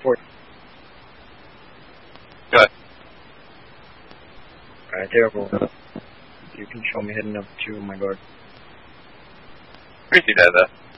4. Go ahead. Alright, there we go. You can show me heading up to my guard. Pretty dead, though.